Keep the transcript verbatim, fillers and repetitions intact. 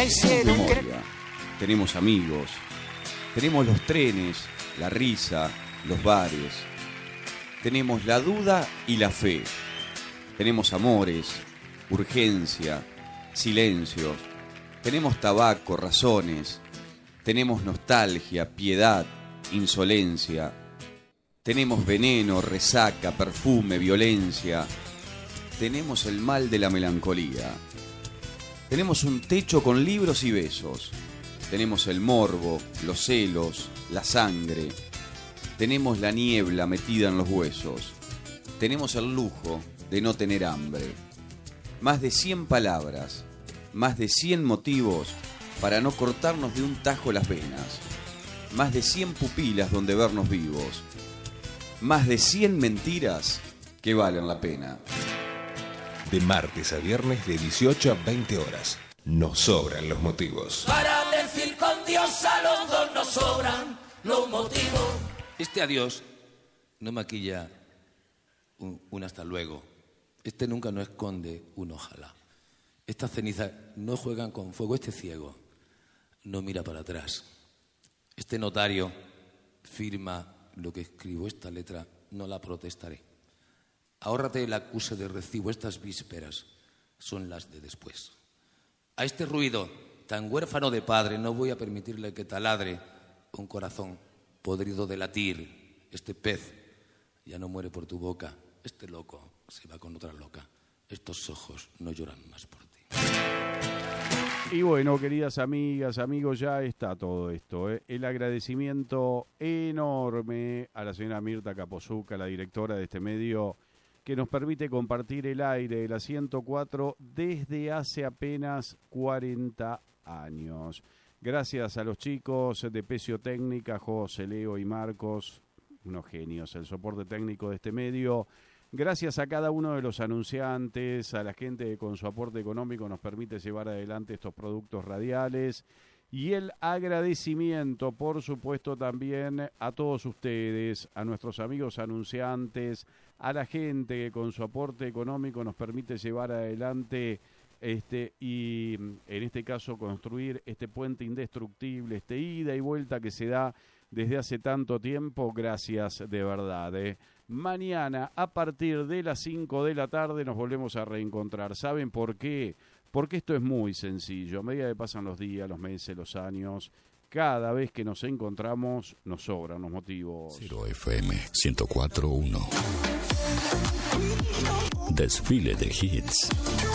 la hicieron memoria, creer. tenemos amigos, tenemos los trenes, la risa, los bares, tenemos la duda y la fe, tenemos amores, urgencia, silencios, tenemos tabaco, razones, tenemos nostalgia, piedad, insolencia, tenemos veneno, resaca, perfume, violencia, tenemos el mal de la melancolía, tenemos un techo con libros y besos, tenemos el morbo, los celos, la sangre, tenemos la niebla metida en los huesos, tenemos el lujo de no tener hambre, más de cien palabras, más de cien motivos para no cortarnos de un tajo las venas, más de cien pupilas donde vernos vivos, más de cien mentiras que valen la pena. De martes a viernes de dieciocho a veinte horas. Nos sobran los motivos. Para decir con Dios a los dos nos sobran los motivos. Este adiós no maquilla un, un hasta luego. Este nunca no esconde un ojalá. Estas cenizas no juegan con fuego. Este ciego no mira para atrás. Este notario firma lo que escribo. Esta letra no la protestaré. Ahórrate el acuse de recibo. Estas vísperas son las de después. A este ruido tan huérfano de padre no voy a permitirle que taladre un corazón podrido de latir. Este pez ya no muere por tu boca. Este loco se va con otra loca. Estos ojos no lloran más por ti. Y bueno, queridas amigas, amigos, ya está todo esto, ¿eh? El agradecimiento enorme a la señora Mirta Capozuca, la directora de este medio, que nos permite compartir el aire de la ciento cuatro desde hace apenas cuarenta años. Gracias a los chicos de Pecio Técnica, José, Leo y Marcos, unos genios, el soporte técnico de este medio. Gracias a cada uno de los anunciantes, a la gente que con su aporte económico nos permite llevar adelante estos productos radiales. Y el agradecimiento, por supuesto, también a todos ustedes, a nuestros amigos anunciantes, a la gente que con su aporte económico nos permite llevar adelante este y, en este caso, construir este puente indestructible, este ida y vuelta que se da desde hace tanto tiempo. Gracias de verdad, ¿eh? Mañana, a partir de las cinco de la tarde, nos volvemos a reencontrar. ¿Saben por qué? Porque esto es muy sencillo. A medida que pasan los días, los meses, los años, cada vez que nos encontramos, nos sobran los motivos. Cero F M ciento cuatro punto uno. Desfile de hits.